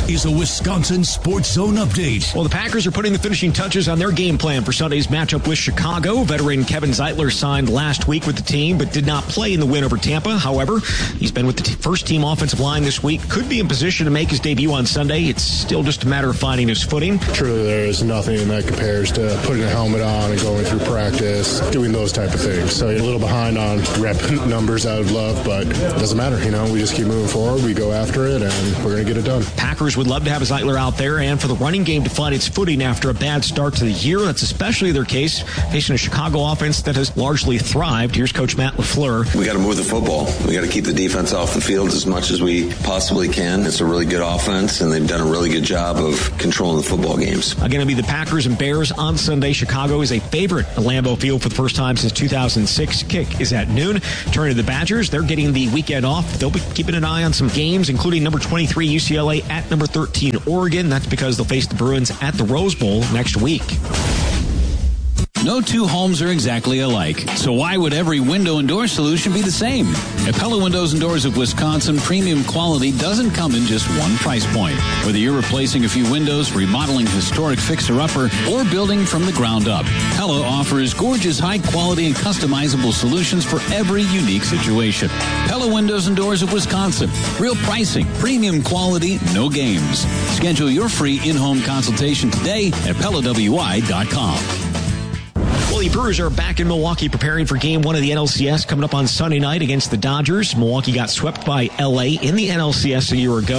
is a Wisconsin Sports Zone update. Well, the Packers are putting the finishing touches on their game plan for Sunday's matchup with Chicago. Veteran Kevin Zeitler signed last week with the team, but did not play in the win over Tampa. However, he's been with the first-team offensive line this week. Could be in position to make his debut on Sunday. It's still just a matter of finding his footing. Truly, there is nothing that compares to putting a helmet on and going through practice, doing those type of things. So you're a little behind on rep numbers I would love, but it doesn't matter. We just keep moving forward. We go after it, and we're going to get it done. Packers would love to have Zeitler out there and for the running game to find its footing after a bad start to the year. That's especially their case facing a Chicago offense that has largely thrived. Here's Coach Matt LaFleur. We got to move the football. We got to keep the defense off the field as much as we possibly can. It's a really good offense, and they've done a really good job of controlling the football games. Going to be the Packers and Bears on Sunday. Chicago is a favorite at Lambeau Field for the first time since 2006. Kick is at noon. Turning to the Badgers, they're getting the weekend off. They'll be keeping an eye on some games, including number 23 UCLA at number 13 Oregon. That's because they'll face the Bruins at the Rose Bowl next week. No two homes are exactly alike, so why would every window and door solution be the same? At Pella Windows and Doors of Wisconsin, premium quality doesn't come in just one price point. Whether you're replacing a few windows, remodeling historic fixer-upper, or building from the ground up, Pella offers gorgeous, high-quality, and customizable solutions for every unique situation. Pella Windows and Doors of Wisconsin. Real pricing, premium quality, no games. Schedule your free in-home consultation today at PellaWI.com. Well, the Brewers are back in Milwaukee preparing for Game 1 of the NLCS coming up on Sunday night against the Dodgers. Milwaukee got swept by L.A. in the NLCS a year ago.